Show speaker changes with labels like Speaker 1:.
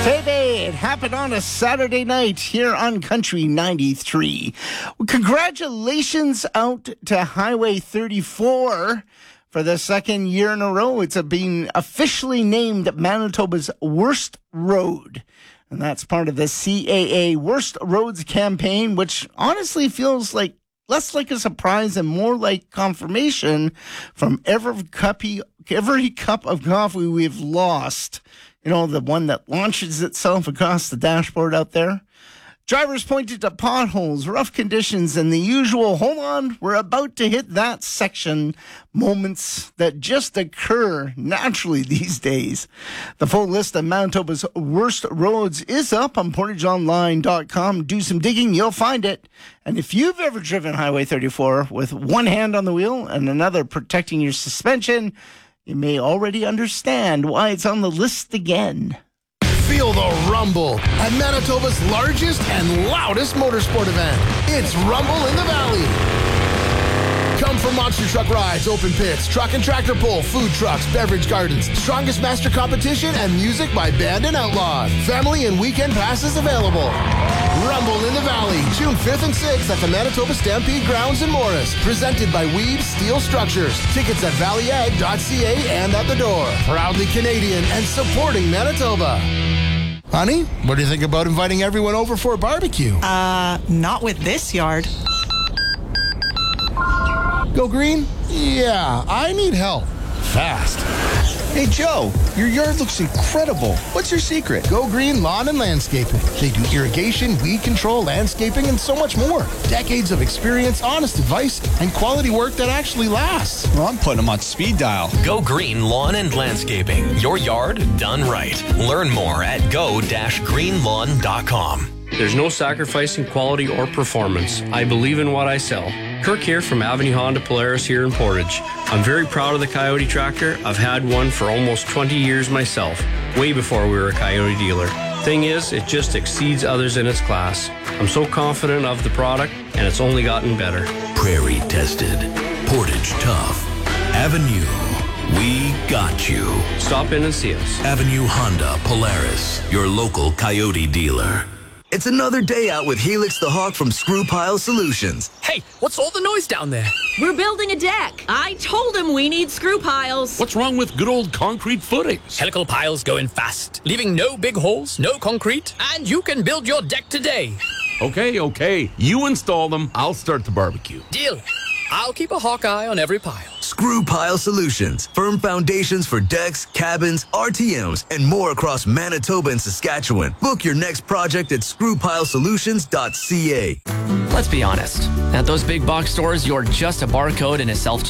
Speaker 1: Baby, it happened on a Saturday night here on Country 93. Well, congratulations out to Highway 34 for the second year in a row. It's been officially named Manitoba's worst road. And that's part of the CAA Worst Roads campaign, which honestly feels like less like a surprise and more like confirmation from every cup of coffee we've lost. You know, the one that launches itself across the dashboard out there. Drivers pointed to potholes, rough conditions, and the usual, hold on, we're about to hit that section moments that just occur naturally these days. The full list of Manitoba's worst roads is up on portageonline.com. Do some digging, you'll find it. And if you've ever driven Highway 34 with one hand on the wheel and another protecting your suspension, you may already understand why it's on the list again.
Speaker 2: Feel the rumble at Manitoba's largest and loudest motorsport event. It's Rumble in the Valley. Come for monster truck rides, open pits, truck and tractor pull, food trucks, beverage gardens, strongest master competition, and music by Band and Outlaws. Family and weekend passes available. Rumble in the Valley, June 5th and 6th at the Manitoba Stampede Grounds in Morris. Presented by Weeb Steel Structures. Tickets at valleyag.ca and at the door. Proudly Canadian and supporting Manitoba. Honey, what do you think about inviting everyone over for a barbecue?
Speaker 3: Not with this yard.
Speaker 2: Go green? Yeah, I need help. Fast.
Speaker 4: Hey, Joe, your yard looks incredible. What's your secret?
Speaker 2: Go Green Lawn and Landscaping. They do irrigation, weed control, landscaping, and so much more. Decades of experience, honest advice, and quality work that actually lasts.
Speaker 4: Well, I'm putting them on speed dial.
Speaker 5: Go Green Lawn and Landscaping. Your yard done right. Learn more at go-greenlawn.com.
Speaker 6: There's no sacrificing quality or performance. I believe in what I sell. Kirk here from Avenue Honda Polaris here in Portage. I'm very proud of the Coyote tractor. I've had one for almost 20 years myself, way before we were a Coyote dealer. Thing is, it just exceeds others in its class. I'm so confident of the product, and it's only gotten better.
Speaker 7: Prairie tested. Portage tough. Avenue. We got you.
Speaker 6: Stop in and see us.
Speaker 7: Avenue Honda Polaris, your local Coyote dealer.
Speaker 8: It's another day out with Helix the Hawk from Screw Pile Solutions.
Speaker 9: Hey, what's all the noise down there?
Speaker 10: We're building a deck. I told him we need screw piles.
Speaker 11: What's wrong with good old concrete footings?
Speaker 9: Helical piles go in fast, leaving no big holes, no concrete, and you can build your deck today.
Speaker 11: Okay. You install them, I'll start the barbecue.
Speaker 9: Deal. I'll keep a hawk eye on every pile.
Speaker 8: Screw Pile Solutions. Firm foundations for decks, cabins, RTMs, and more across Manitoba and Saskatchewan. Book your next project at screwpilesolutions.ca.
Speaker 12: Let's be honest. At those big box stores, you're just a barcode and a self